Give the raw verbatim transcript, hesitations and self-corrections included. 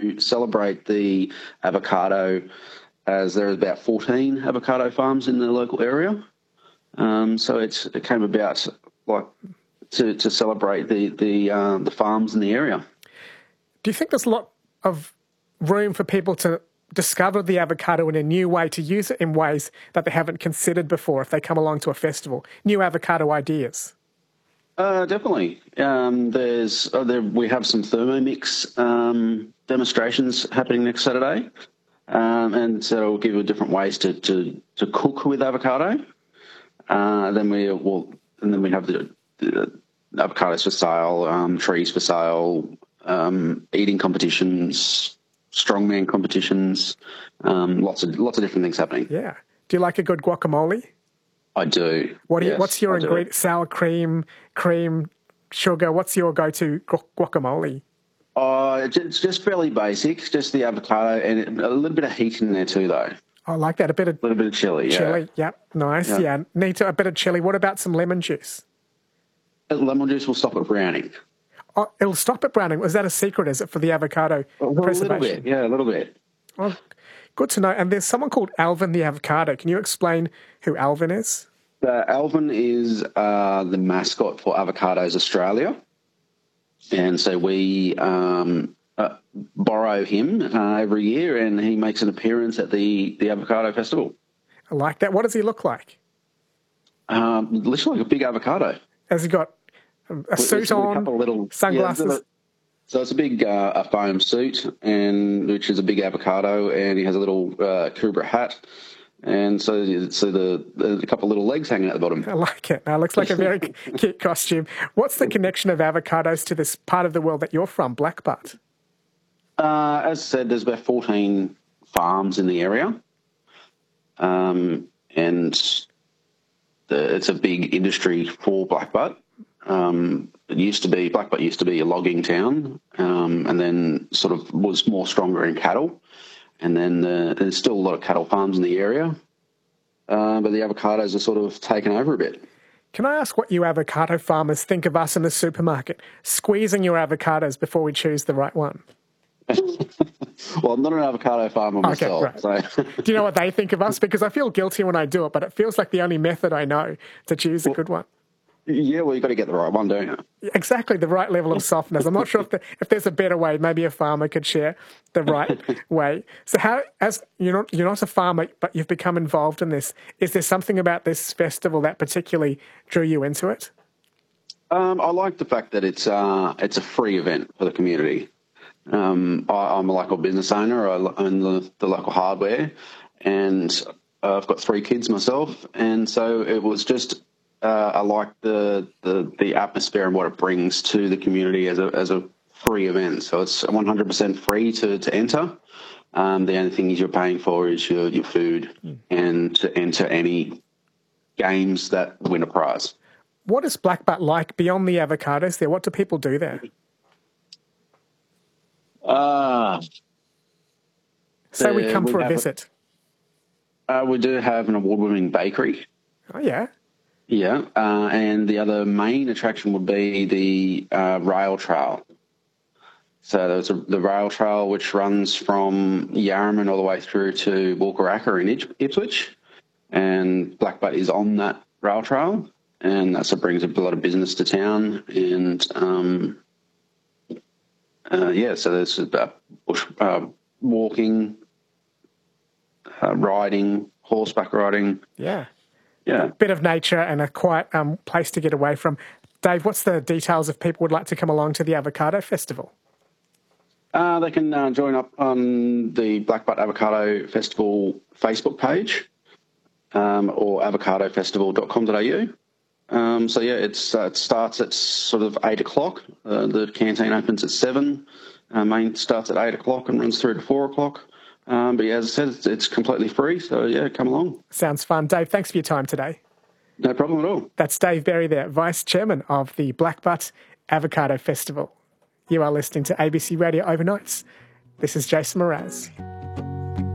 to celebrate the avocado, as there are about fourteen avocado farms in the local area. Um, so it's, it came about like to, to celebrate the the um, the farms in the area. Do you think there's a lot of room for people to discover the avocado in a new way, to use it in ways that they haven't considered before if they come along to a festival? New avocado ideas? Uh, definitely. Um, there's uh, there, we have some Thermomix um, demonstrations happening next Saturday, um, and so it'll give you different ways to, to, to cook with avocado. Uh, then we will, and then we have the, the avocados for sale, um, trees for sale, um, eating competitions, strongman competitions, um, lots of lots of different things happening. Yeah. Do you like a good guacamole? I do. What do you, yes, what's your ingredient? Sour cream, cream, sugar. What's your go-to gu- guacamole? Oh, it's just fairly basic, just the avocado and a little bit of heat in there too, though. I like that. A bit of a little bit of chili. Chili, yeah. yep, nice. Yeah, yeah. Need to, a bit of chili. What about some lemon juice? Lemon juice will stop it browning. Oh, it'll stop it browning. Was that a secret? Is it for the avocado a, preservation? A little bit, yeah, a little bit. Oh, good to know. And there's someone called Alvin the avocado. Can you explain who Alvin is? Uh, Alvin is uh, the mascot for Avocados Australia, and so we um, uh, borrow him uh, every year, and he makes an appearance at the, the Avocado Festival. I like that. What does he look like? Um, literally like a big avocado. Has he got a suit a on, couple of little sunglasses? Yeah, so it's a big uh, a foam suit, and which is a big avocado, and he has a little uh, Kubra hat. And so, so the, the a couple of little legs hanging out the bottom. I like it. Now, it looks like a very cute costume. What's the connection of avocados to this part of the world that you're from, Black Butt? Uh, as I said, there's about fourteen farms in the area, um, and the, it's a big industry for Black Butt. Um, it used to be Black Butt used to be a logging town, um, and then sort of was more stronger in cattle. And then uh, there's still a lot of cattle farms in the area, uh, but the avocados are sort of taken over a bit. Can I ask what you avocado farmers think of us in the supermarket, squeezing your avocados before we choose the right one? Well, I'm not an avocado farmer myself. Okay, right. So. Do you know what they think of us? Because I feel guilty when I do it, but it feels like the only method I know to choose a well, good one. Yeah, well, you've got to get the right one, don't you? Exactly, the right level of softness. I'm not sure if, the, if there's a better way. Maybe a farmer could share the right way. So how, as you're not, you're not a farmer, but you've become involved in this, is there something about this festival that particularly drew you into it? Um, I like the fact that it's uh, it's a free event for the community. Um, I, I'm a local business owner. I own the, the local hardware, and uh, I've got three kids myself, and so it was just... Uh, I like the, the the atmosphere and what it brings to the community as a as a free event. So it's one hundred percent free to, to enter. Um, the only thing you're paying for is your, your food mm. and to enter any games that win a prize. What is Black Butt like beyond the avocados there? What do people do there? Uh, so we come for a visit. A, uh, we do have an award-winning bakery. Oh, yeah. Yeah, uh, and the other main attraction would be the uh, rail trail. So there's a, the rail trail which runs from Yarraman all the way through to Walkaracka in Ipswich, and Black Butt is on that rail trail, and that's what brings a lot of business to town. And um, uh, yeah, so there's uh, bush, uh, walking, uh, riding, horseback riding. Yeah. Yeah. A bit of nature and a quiet um, place to get away from. Dave, what's the details if people would like to come along to the Avocado Festival? Uh, they can uh, join up on the Black Butt Avocado Festival Facebook page um, or avocado festival dot com dot a u. Um, so, yeah, it's, uh, it starts at sort of eight o'clock. Uh, the canteen opens at seven. Uh, main starts at eight o'clock and runs through to four o'clock. Um, but yeah, as I said, it's, it's completely free, so yeah, come along. Sounds fun. Dave, thanks for your time today. No problem at all. That's Dave Berry there, Vice Chairman of the Black Butt Avocado Festival. You are listening to A B C Radio Overnights. This is Jason Mraz.